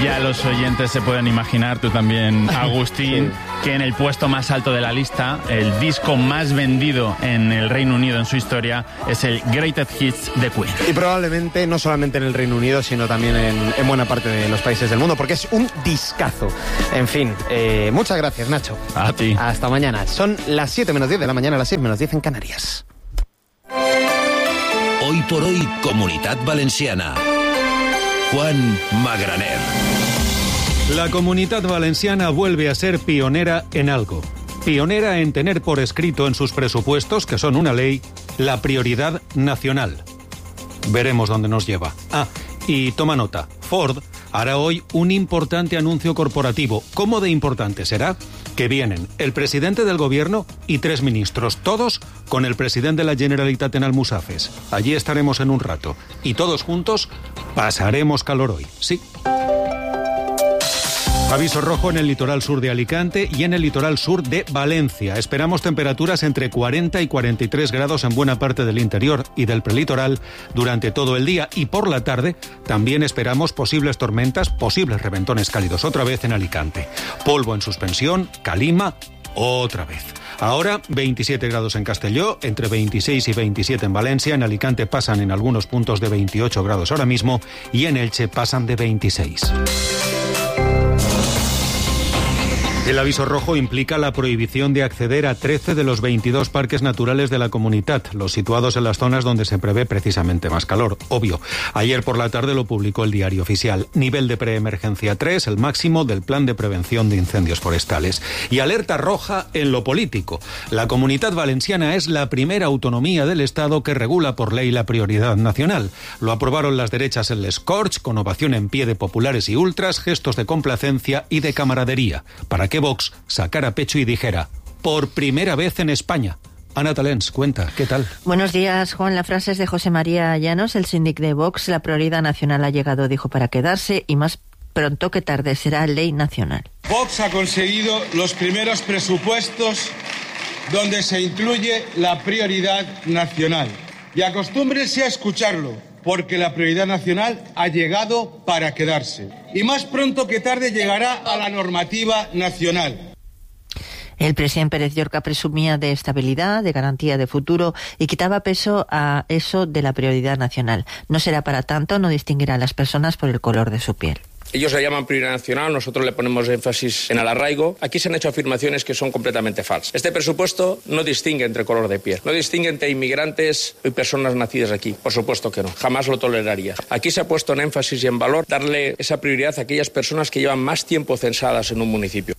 Ya los oyentes se pueden imaginar, tú también, Agustín, que en el puesto más alto de la lista, el disco más vendido en el Reino Unido en su historia, es el Greatest Hits de Queen. Y probablemente no solamente en el Reino Unido, sino también en buena parte de los países del mundo, porque es un discazo. En fin, muchas gracias, Nacho. A ti. Hasta mañana. Son las 7 menos 10 de la mañana, las 6 menos 10 en Canarias. Hoy por hoy, Comunitat Valenciana. Juan Magraner. La Comunitat Valenciana vuelve a ser pionera en algo. Pionera en tener por escrito en sus presupuestos, que son una ley, la prioridad nacional. Veremos dónde nos lleva. Y toma nota, Ford hará hoy un importante anuncio corporativo. ¿Cómo de importante será? Que vienen el presidente del gobierno y 3 ministros, todos con el presidente de la Generalitat en Almusafes. Allí estaremos en un rato. Y todos juntos pasaremos calor hoy. Sí. Aviso rojo en el litoral sur de Alicante y en el litoral sur de Valencia. Esperamos temperaturas entre 40 y 43 grados en buena parte del interior y del prelitoral durante todo el día. Y por la tarde también esperamos posibles tormentas, posibles reventones cálidos otra vez en Alicante. Polvo en suspensión, calima, otra vez. Ahora 27 grados en Castelló, entre 26 y 27 en Valencia. En Alicante pasan en algunos puntos de 28 grados ahora mismo y en Elche pasan de 26. El aviso rojo implica la prohibición de acceder a 13 de los 22 parques naturales de la Comunitat, los situados en las zonas donde se prevé precisamente más calor, obvio. Ayer por la tarde lo publicó el Diario Oficial. Nivel de preemergencia 3, el máximo del Plan de Prevención de Incendios Forestales. Y alerta roja en lo político. La Comunitat Valenciana es la primera autonomía del Estado que regula por ley la prioridad nacional. Lo aprobaron las derechas en Les Corts, con ovación en pie de populares y ultras, gestos de complacencia y de camaradería. Para que Vox sacara pecho y dijera, por primera vez en España. Ana Talens, cuenta, ¿qué tal? Buenos días, Juan. La frase es de José María Llanos, el síndic de Vox. La prioridad nacional ha llegado, dijo, para quedarse y más pronto que tarde será ley nacional. Vox ha conseguido los primeros presupuestos donde se incluye la prioridad nacional. Y acostúmbrense a escucharlo, porque la prioridad nacional ha llegado para quedarse. Y más pronto que tarde llegará a la normativa nacional. El presidente Pérez Llorca presumía de estabilidad, de garantía de futuro y quitaba peso a eso de la prioridad nacional. No será para tanto, no distinguirá a las personas por el color de su piel. Ellos le llaman prioridad nacional, nosotros le ponemos énfasis en el arraigo. Aquí se han hecho afirmaciones que son completamente falsas. Este presupuesto no distingue entre color de piel, no distingue entre inmigrantes y personas nacidas aquí. Por supuesto que no, jamás lo toleraría. Aquí se ha puesto en énfasis y en valor darle esa prioridad a aquellas personas que llevan más tiempo censadas en un municipio.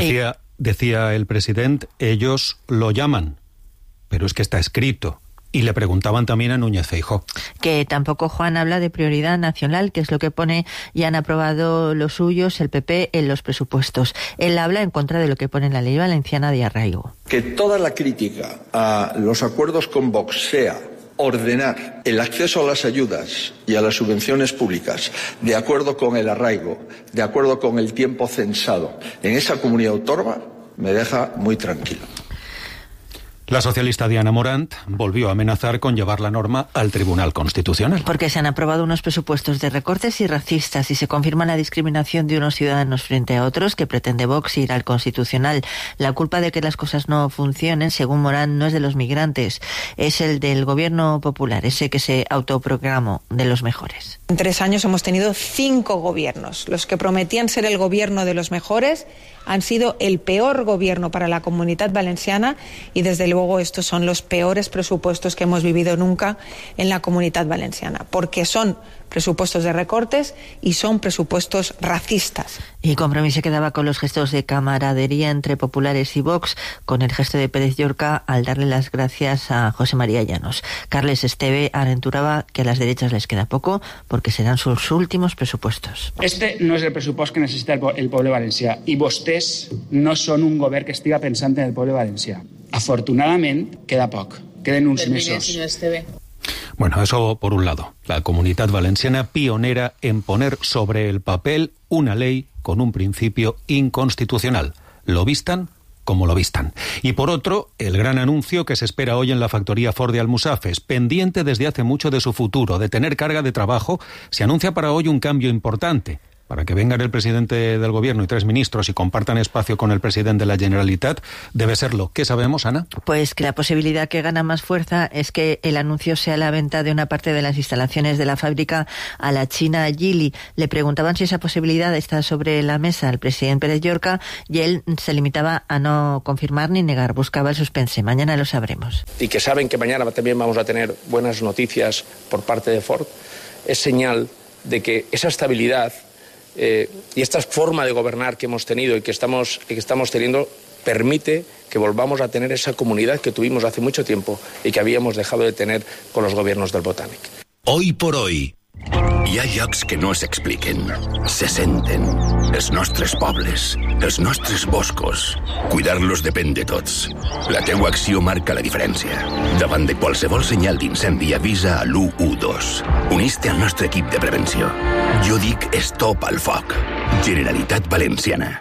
Decía el presidente, ellos lo llaman, pero es que está escrito. Y le preguntaban también a Núñez Feijóo. Que tampoco, Juan, habla de prioridad nacional, que es lo que pone, y han aprobado los suyos, el PP, en los presupuestos. Él habla en contra de lo que pone en la ley valenciana de arraigo. Que toda la crítica a los acuerdos con Vox sea ordenar el acceso a las ayudas y a las subvenciones públicas de acuerdo con el arraigo, de acuerdo con el tiempo censado en esa comunidad autónoma, me deja muy tranquilo. La socialista Diana Morant volvió a amenazar con llevar la norma al Tribunal Constitucional. Porque se han aprobado unos presupuestos de recortes y racistas y se confirma la discriminación de unos ciudadanos frente a otros que pretende Vox ir al Constitucional. La culpa de que las cosas no funcionen, según Morant, no es de los migrantes, es el del gobierno popular, ese que se autoproclamó de los mejores. En 3 años hemos tenido 5 gobiernos. Los que prometían ser el gobierno de los mejores han sido el peor gobierno para la Comunitat Valenciana y desde luego estos son los peores presupuestos que hemos vivido nunca en la Comunitat Valenciana, porque son presupuestos de recortes y son presupuestos racistas. Y Compromís se quedaba con los gestos de camaradería entre populares y Vox, con el gesto de Pérez Llorca al darle las gracias a José María Llanos. Carles Esteve aventuraba que a las derechas les queda poco porque serán sus últimos presupuestos. Este no és el pressupost que necessita el poble valencià i vostès no són un govern que estiga pensant en el poble valencià. Afortunadament, queda poc. Queden uns mesos. Bueno, eso por un lado. La Comunitat Valenciana pionera en poner sobre el papel una ley con un principio inconstitucional. Lo vistan como lo vistan. Y por otro, el gran anuncio que se espera hoy en la factoría Ford de Almusafes, pendiente desde hace mucho de su futuro, de tener carga de trabajo, se anuncia para hoy un cambio importante. para que vengan el presidente del gobierno y 3 ministros y compartan espacio con el presidente de la Generalitat, debe serlo. ¿Qué sabemos, Ana? Pues que la posibilidad que gana más fuerza es que el anuncio sea la venta de una parte de las instalaciones de la fábrica a la china Geely. Le preguntaban si esa posibilidad está sobre la mesa al presidente Pérez Llorca y él se limitaba a no confirmar ni negar, buscaba el suspense. Mañana lo sabremos. Y que saben que mañana también vamos a tener buenas noticias por parte de Ford, es señal de que esa estabilidad y esta forma de gobernar que hemos tenido y que estamos teniendo permite que volvamos a tener esa comunidad que tuvimos hace mucho tiempo y que habíamos dejado de tener con los gobiernos del Botànic. Hoy por hoy, hi ha llocs que no s'expliquen, se senten. Els nostres pobles, els nostres boscos. Cuidar-los depèn de tots. La teua acció marca la diferència. Davant de qualsevol senyal d'incendi, avisa a l'112. Unís-te al nostre equip de prevenció. Jo dic stop al foc. Generalitat Valenciana.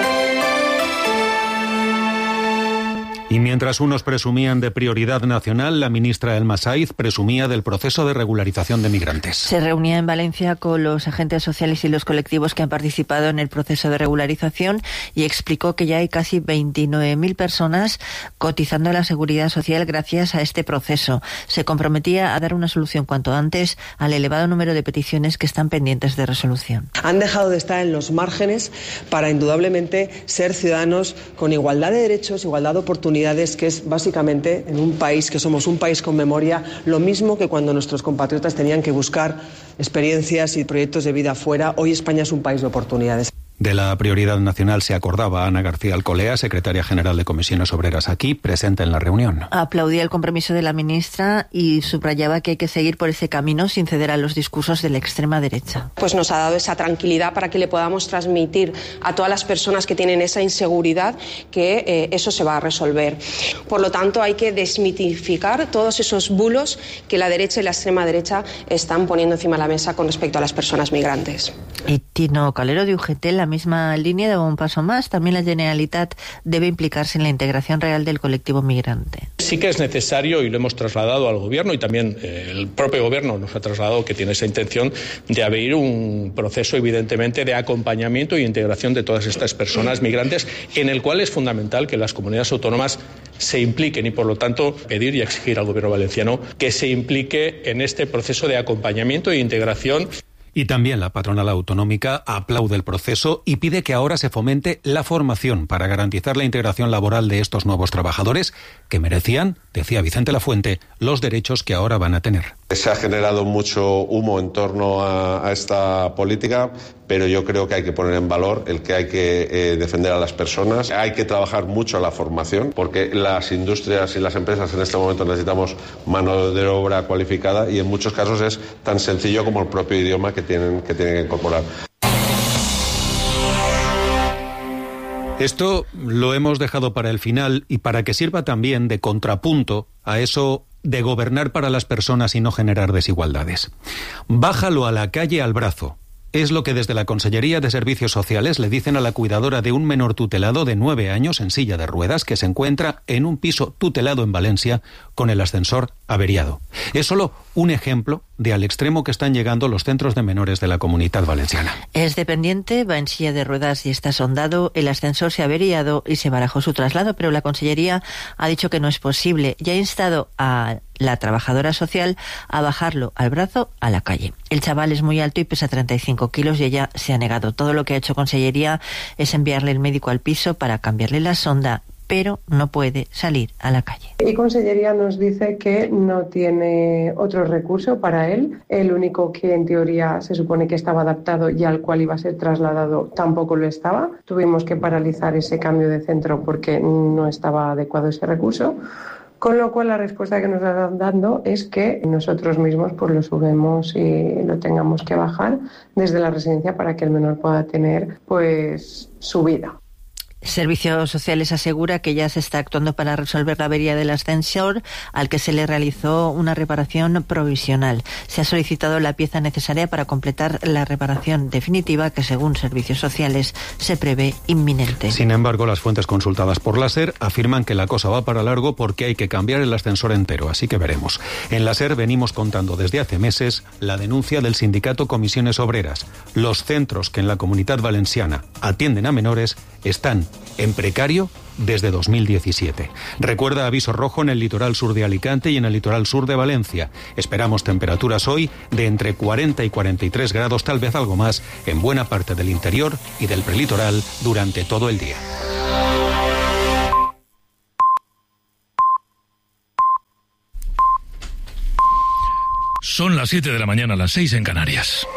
Y mientras unos presumían de prioridad nacional, la ministra Elma Saiz presumía del proceso de regularización de migrantes. Se reunía en Valencia con los agentes sociales y los colectivos que han participado en el proceso de regularización y explicó que ya hay casi 29.000 personas cotizando a la Seguridad Social gracias a este proceso. Se comprometía a dar una solución cuanto antes al elevado número de peticiones que están pendientes de resolución. Han dejado de estar en los márgenes para indudablemente ser ciudadanos con igualdad de derechos, igualdad de oportunidades, que es básicamente en un país que somos un país con memoria, lo mismo que cuando nuestros compatriotas tenían que buscar experiencias y proyectos de vida fuera. Hoy España es un país de oportunidades. De la prioridad nacional se acordaba Ana García Alcolea, secretaria general de Comisiones Obreras aquí, presente en la reunión. Aplaudía el compromiso de la ministra y subrayaba que hay que seguir por ese camino sin ceder a los discursos de la extrema derecha. Pues nos ha dado esa tranquilidad para que le podamos transmitir a todas las personas que tienen esa inseguridad que eso se va a resolver. Por lo tanto, hay que desmitificar todos esos bulos que la derecha y la extrema derecha están poniendo encima de la mesa con respecto a las personas migrantes. Y Tino Calero de UGT, la misma línea, daba un paso más. También la Generalitat debe implicarse en la integración real del colectivo migrante. Sí que es necesario, y lo hemos trasladado al Gobierno, y también el propio Gobierno nos ha trasladado que tiene esa intención de abrir un proceso, evidentemente, de acompañamiento e integración de todas estas personas migrantes, en el cual es fundamental que las comunidades autónomas se impliquen y, por lo tanto, pedir y exigir al Gobierno valenciano que se implique en este proceso de acompañamiento e integración. Y también la patronal autonómica aplaude el proceso y pide que ahora se fomente la formación para garantizar la integración laboral de estos nuevos trabajadores que merecían, decía Vicente Lafuente, los derechos que ahora van a tener. Se ha generado mucho humo en torno a esta política, pero yo creo que hay que poner en valor el que hay que defender a las personas. Hay que trabajar mucho la formación, porque las industrias y las empresas en este momento necesitamos mano de obra cualificada y en muchos casos es tan sencillo como el propio idioma que tienen que incorporar. Esto lo hemos dejado para el final y para que sirva también de contrapunto a eso de gobernar para las personas y no generar desigualdades. Bájalo a la calle al brazo. Es lo que desde la Consellería de Servicios Sociales le dicen a la cuidadora de un menor tutelado de 9 años en silla de ruedas que se encuentra en un piso tutelado en Valencia con el ascensor averiado. Es solo un ejemplo de al extremo que están llegando los centros de menores de la Comunidad Valenciana. Es dependiente, va en silla de ruedas y está sondado, el ascensor se ha averiado y se barajó su traslado, pero la Consellería ha dicho que no es posible y ha instado a la trabajadora social a bajarlo al brazo a la calle. El chaval es muy alto y pesa 35 kilos y ella se ha negado. Todo lo que ha hecho Consellería es enviarle el médico al piso para cambiarle la sonda, pero no puede salir a la calle. Y Consellería nos dice que no tiene otro recurso para él. El único que en teoría se supone que estaba adaptado y al cual iba a ser trasladado tampoco lo estaba. Tuvimos que paralizar ese cambio de centro porque no estaba adecuado ese recurso. Con lo cual la respuesta que nos están dando es que nosotros mismos pues lo subimos y lo tengamos que bajar desde la residencia para que el menor pueda tener pues su vida. Servicios Sociales asegura que ya se está actuando para resolver la avería del ascensor, al que se le realizó una reparación provisional. Se ha solicitado la pieza necesaria para completar la reparación definitiva, que según Servicios Sociales se prevé inminente. Sin embargo, las fuentes consultadas por la SER afirman que la cosa va para largo porque hay que cambiar el ascensor entero, así que veremos. En la SER venimos contando desde hace meses la denuncia del sindicato Comisiones Obreras. Los centros que en la Comunidad Valenciana atienden a menores están en precario desde 2017. Recuerda aviso rojo en el litoral sur de Alicante y en el litoral sur de Valencia. Esperamos temperaturas hoy de entre 40 y 43 grados, tal vez algo más, en buena parte del interior y del prelitoral durante todo el día. Son las 7 de la mañana, las 6 en Canarias.